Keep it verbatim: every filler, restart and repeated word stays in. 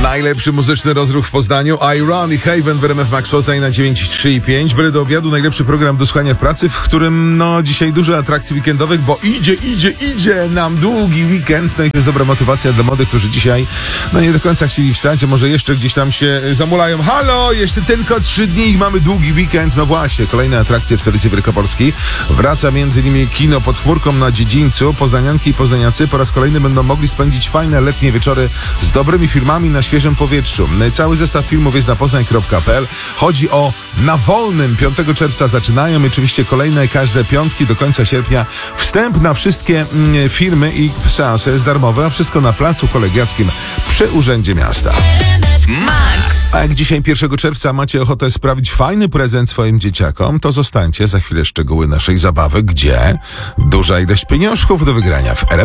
Najlepszy muzyczny rozruch w Poznaniu. Iron i Haven w R M F Max Poznań na dziewięć, trzy i pięć. Byle do obiadu najlepszy program do słuchania w pracy, w którym no dzisiaj dużo atrakcji weekendowych, bo idzie, idzie, idzie nam długi weekend. No i to jest dobra motywacja dla młodych, którzy dzisiaj no nie do końca chcieli wstać, a może jeszcze gdzieś tam się zamulają. Halo, jeszcze tylko trzy dni i mamy długi weekend. No właśnie, kolejne atrakcje w stolicy Wielkopolski. Wraca między innymi kino pod chmurką na Dziedzińcu. Poznanianki i poznaniacy po raz kolejny będą mogli spędzić fajne letnie wieczory z dobrymi filmami na świeżym powietrzu. Cały zestaw filmów jest na poznań kropka p l. Chodzi o Na Wolnym. piątego czerwca zaczynają i oczywiście kolejne każde piątki do końca sierpnia. Wstęp na wszystkie mm, filmy i seanse jest darmowe, a wszystko na placu kolegiackim przy Urzędzie Miasta. Max. A jak dzisiaj pierwszego czerwca macie ochotę sprawić fajny prezent swoim dzieciakom, to zostańcie, za chwilę szczegóły naszej zabawy, gdzie duża ilość pieniążków do wygrania w R M F.